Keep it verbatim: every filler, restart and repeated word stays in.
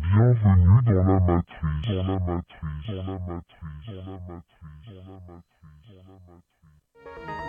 Bienvenue dans la matrice, dans la matrice, dans la matrice, dans la matrice, dans la matrice, dans la matrice.